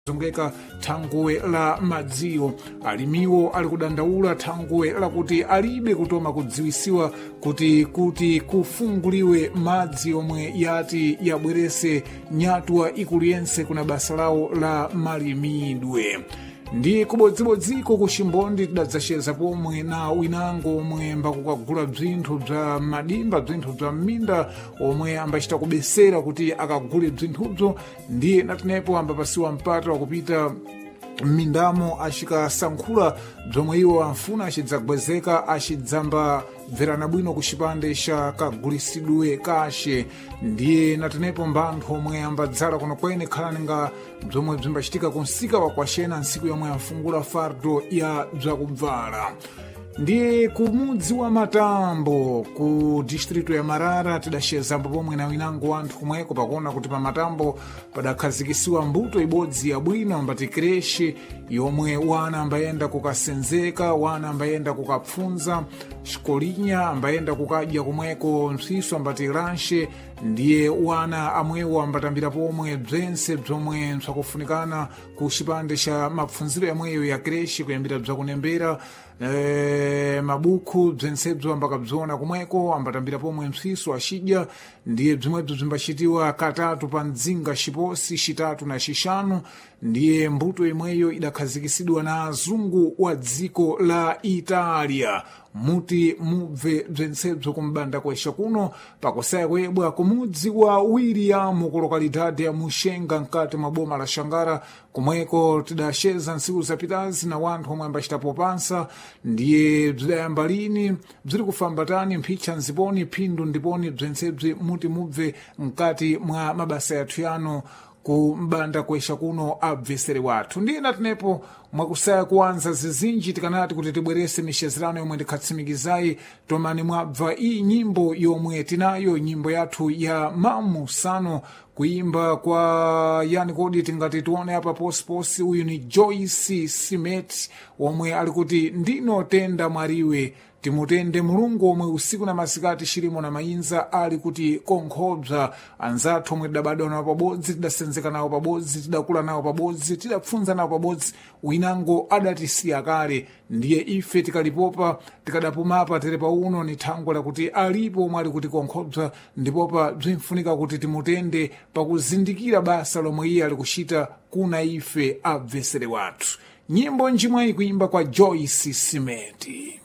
zongeka thangwe la madziwo. Alimiwo ali kudandaula thangwe lakuti alibe kutoma kudziwisiwa kuti kufunguliwe madzi omwe yati yabwerese nyatwa ikulu yense kuna basa lawo la malimidwe. Ndi kubodzibodziko ku Chimbondi tidadzacheza pomwe na winango omwe mbakukagula bzinthu bza madimba, bzinthu bza mminda omwe ambachita kubesera kuti akagule bzinthubzo. Ndiye natinepo ambapasiwa mpata wakupita mmindamo achikasankhula bzomwe iwo amfuna achidzagwezeka achidzamba bverana bwino ku chipande cha kagulisidwe kashe. Ndiye natinepo mbanthu omwe ambadzala kuno kwene khalani nga bzomwe bzimbachitika kunsika wakwashena nsiku yomwe amfungula fardo ya bzakubvala. Ndiye kumudzi wa Matambo ku distrito ya Marara tidachezambo pomwe na winango wanthu kumweko pakuona kuti pa Matambo padakhazikisiwa mbuto ibodzi yabwino ambati kreshi yomwe wana ambayenda kukasenzeka, wana ambayenda kukapfunza xikolinya, ambayenda kukadya kumweko msiso ambati lanshe. Ndiye wana amwewo ambatambira pomwe bzense bzomwe msakufunikana ku chipande cha mapfunziro yamweyo ya kreshi kuyambira bzakunembera mabuku bzensebzo ambakabzona kumweko ambatambira pomwe msiso achidya. Ndiye bzimwebzo bzimbachitiwa katatu pa mdzinga chiposi chitatu na chishanu. Ndiye mbuto imweyo idakhazikisidwa na azungu wa dziko la Italia. Muti mubve bzensebzo kumbanda kwesha kuno pakusaya kwebwa kumudzi wa William ku lokalidade ya Mushenga nkati mwa boma la Shangara kumweko tidacheza nsiku zapitazi na wanthu omwe ambachitapo pansa. Ndiye bzidayamba lini bziri kufambatani mphicha nziponi phindu ndiponi bzensebzi muti mubve mkati mwa mabasa yathu yano kumbanda kwesha kuno abvesere wathu. Ndiye natinepo mwakusaya kuwanza zizinji tikanati kuti tibwerese mishezerano yomwe ndikhatsimikizayi tomani mwabva iyi nyimbo yomwe tinayo, nyimbo yathu ya mamusano kuimba kwa yani kodi tingati tione apa posiposi. Uyu ni Joyce Simet omwe ali kuti ndinotenda mwariwe timutende Mulungu omwe usiku na masikati shirimo na mayinza ali kuti konkhobza anzathu omwe tidabadwa nawo pabodzi, tidasenzeka nawo pabodzi, tidakula nawo pabodzi, tidapfunza nawo pabodzi. Winango adatisiya kale. Ndiye ife tikalipopa tikadapumapa terepa uno ni thangwe lakuti alipo omwe ali kuti konkhobza ndipopa bzimfunika kuti timutende pakuzindikira basa lomwe iye ali kuchita kuna ife abvesere wathu. Nyimbo njimwe ikuimba kwa Joyce Simeti.